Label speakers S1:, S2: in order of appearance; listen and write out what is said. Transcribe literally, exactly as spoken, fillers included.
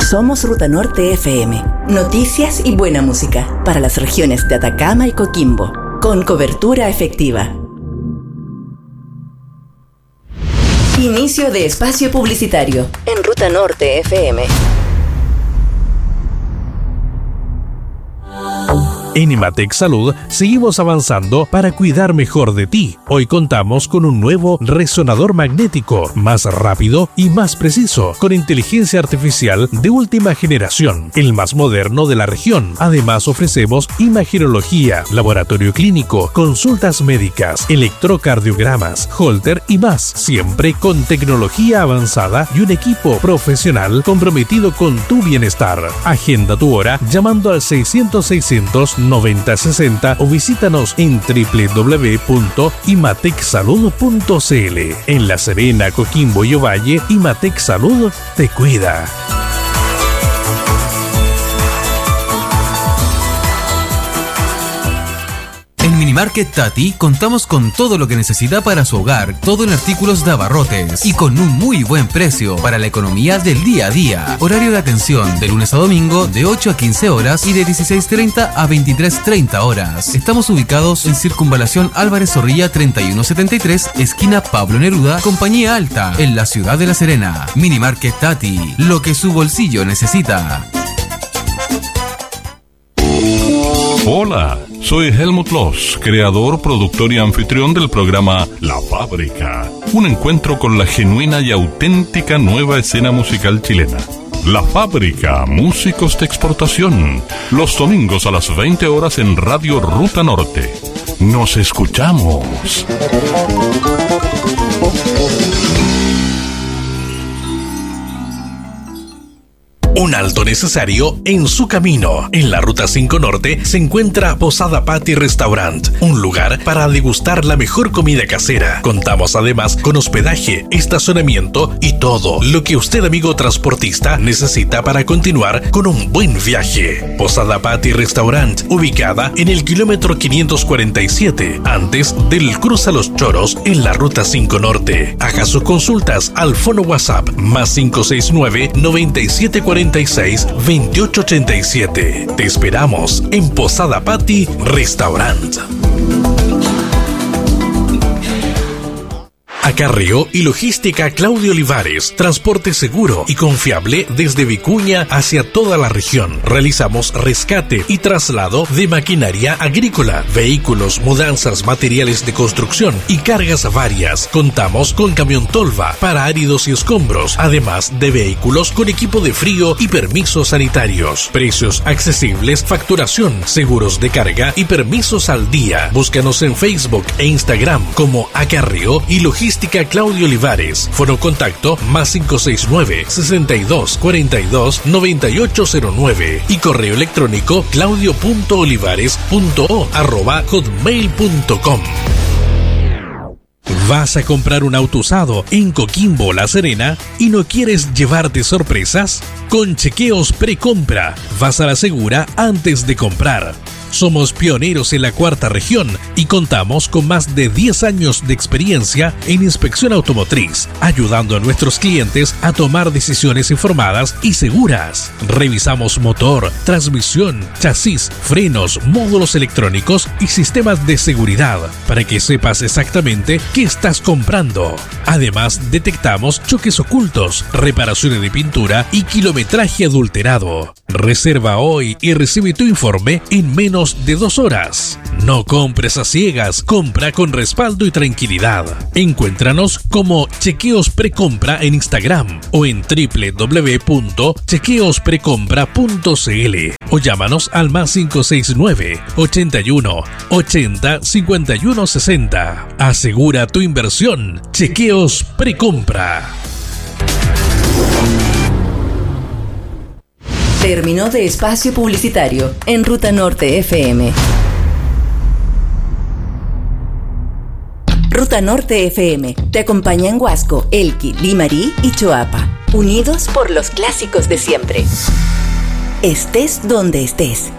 S1: Somos Ruta Norte F M. Noticias y buena música para las regiones de Atacama y Coquimbo, con cobertura efectiva. Inicio de espacio publicitario en Ruta Norte F M.
S2: En Imatec Salud seguimos avanzando para cuidar mejor de ti. Hoy contamos con un nuevo resonador magnético, más rápido y más preciso, con inteligencia artificial de última generación, el más moderno de la región. Además ofrecemos imagenología, laboratorio clínico, consultas médicas, electrocardiogramas, holter y más, siempre con tecnología avanzada y un equipo profesional comprometido con tu bienestar. Agenda tu hora llamando al seiscientos seiscientos noventa sesenta o visítanos en doble u doble u doble u punto imatec salud punto c l. En La Serena, Coquimbo y Ovalle, Imatec Salud te cuida.
S3: En Minimarket Tati contamos con todo lo que necesita para su hogar, todo en artículos de abarrotes y con un muy buen precio para la economía del día a día. Horario de atención de lunes a domingo de ocho a quince horas y de dieciséis treinta a veintitrés treinta horas. Estamos ubicados en Circunvalación Álvarez Zorrilla treinta y uno setenta y tres, esquina Pablo Neruda, Compañía Alta, en la ciudad de La Serena. Minimarket Tati, lo que su bolsillo necesita.
S4: Hola, soy Helmut Loss, creador, productor y anfitrión del programa La Fábrica, un encuentro con la genuina y auténtica nueva escena musical chilena. La Fábrica, músicos de exportación, los domingos a las veinte horas en Radio Ruta Norte. Nos escuchamos.
S2: Un alto necesario en su camino. En la Ruta cinco Norte se encuentra Posada Patty Restaurant, un lugar para degustar la mejor comida casera. Contamos además con hospedaje, estacionamiento y todo lo que usted, amigo transportista, necesita para continuar con un buen viaje. Posada Patty Restaurant, ubicada en el kilómetro quinientos cuarenta y siete, antes del Cruza Los Choros en la Ruta cinco Norte. Haga sus consultas al fono WhatsApp más cinco seis nueve, noventa y siete cuarenta y seis, veintiocho ochenta y siete. Te esperamos en Posada Patty Restaurant. Acarreo y logística Claudio Olivares, transporte seguro y confiable desde Vicuña hacia toda la región. Realizamos rescate y traslado de maquinaria agrícola, vehículos, mudanzas, materiales de construcción y cargas varias. Contamos con camión tolva para áridos y escombros, además de vehículos con equipo de frío y permisos sanitarios. Precios accesibles, facturación, seguros de carga y permisos al día. Búscanos en Facebook e Instagram como Acarreo y logística Claudio Olivares. Foro contacto más cinco seis nueve, sesenta y dos, cuarenta y dos, noventa y ocho cero nueve y correo electrónico claudio punto olivares punto o arroba hotmail punto com. ¿Vas a comprar un auto usado en Coquimbo, La Serena y no quieres llevarte sorpresas? Con Chequeos Precompra vas a la segura antes de comprar. Somos pioneros en la cuarta región y contamos con más de diez años de experiencia en inspección automotriz, ayudando a nuestros clientes a tomar decisiones informadas y seguras. Revisamos motor, transmisión, chasis, frenos, módulos electrónicos y sistemas de seguridad para que sepas exactamente qué estás comprando. Además, detectamos choques ocultos, reparaciones de pintura y kilometraje adulterado. Reserva hoy y recibe tu informe en menos de dos horas. No compres a ciegas, compra con respaldo y tranquilidad. Encuéntranos como Chequeos Precompra en Instagram o en doble u doble u doble u punto chequeos precompra punto c l o llámanos al más cinco seis nueve, ochenta y uno, ochenta, cincuenta y uno sesenta. Asegura tu inversión. Chequeos Precompra.
S1: Terminó de espacio publicitario en Ruta Norte F M. Ruta Norte F M te acompaña en Huasco, Elqui, Limarí y Choapa, unidos por los clásicos de siempre. Estés donde estés,